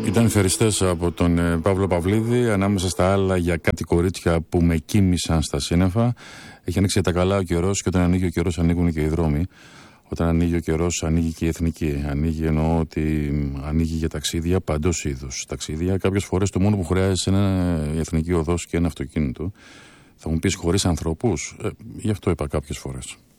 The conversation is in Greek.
Ήταν ευχαριστές από τον Παύλο Παυλίδη, ανάμεσα στα άλλα για κάτι κορίτσια που με κοίμησαν στα σύννεφα. Έχει ανοίξει τα καλά ο καιρός και όταν ανοίγει ο καιρός ανοίγουν και οι δρόμοι. Όταν ανοίγει ο καιρός ανοίγει και η εθνική. Ανοίγει, εννοώ ότι ανοίγει για ταξίδια παντός είδους. Ταξίδια, κάποιες φορές το μόνο που χρειάζεσαι είναι η εθνική οδός και ένα αυτοκίνητο. Θα μου πεις χωρίς ανθρώπους, γι' αυτό είπα κάποιες φορές.